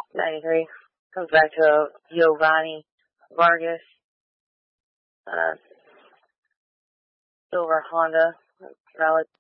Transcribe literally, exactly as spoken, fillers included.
ninety-three. Comes back to a Giovanni Vargas, uh, silver Honda, valid